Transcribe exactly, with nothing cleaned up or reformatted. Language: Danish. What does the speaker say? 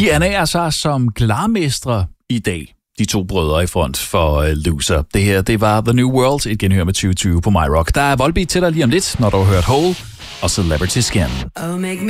De ernærer sig som glarmestre i dag. De to brødre i front for uh, Loser. Det her, det var The New World, et genhør med tyve tyve på MyRock. Der er Volbeat til dig lige om lidt, når du har hørt Hole og Celebrity Skin.